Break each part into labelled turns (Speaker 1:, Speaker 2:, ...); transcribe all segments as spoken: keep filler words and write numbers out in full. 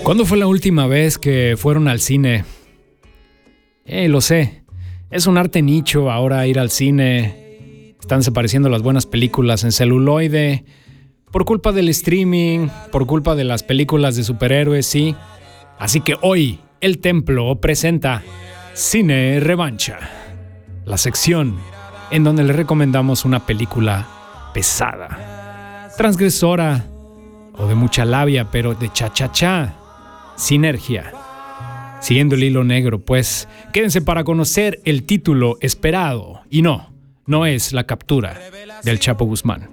Speaker 1: ¿Cuándo fue la última vez que fueron al cine? Eh, lo sé, es un arte nicho ahora ir al cine. Están desapareciendo las buenas películas en celuloide, por culpa del streaming, por culpa de las películas de superhéroes, sí. Así que hoy, El Templo presenta Cine Revancha, la sección en donde le recomendamos una película pesada, transgresora o de mucha labia, pero de cha-cha-cha. Sinergia. Siguiendo el hilo negro, pues, quédense para conocer el título esperado. Y no, no es la captura del Chapo Guzmán.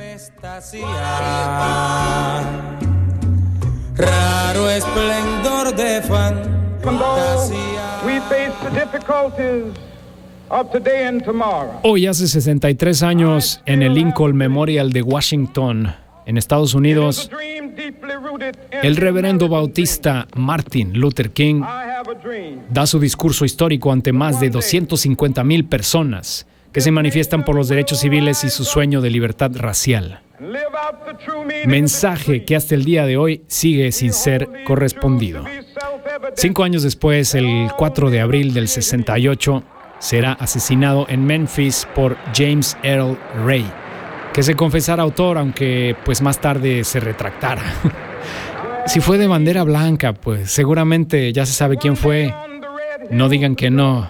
Speaker 2: Raro esplendor de fantasía.
Speaker 3: We face the difficulties of today and tomorrow.
Speaker 1: Hoy hace sesenta y tres años, en el Lincoln Memorial de Washington, en Estados Unidos, el reverendo bautista Martin Luther King da su discurso histórico ante más de doscientas cincuenta mil personas que se manifiestan por los derechos civiles y su sueño de libertad racial. Mensaje que hasta el día de hoy sigue sin ser correspondido. Cinco años después, el cuatro de abril del sesenta y ocho, será asesinado en Memphis por James Earl Ray, que se confesara autor, aunque pues más tarde se retractara. Si fue de bandera blanca, pues seguramente ya se sabe quién fue. No digan que no.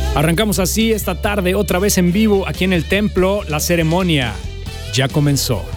Speaker 1: Arrancamos así esta tarde otra vez en vivo aquí en el templo. La ceremonia ya comenzó.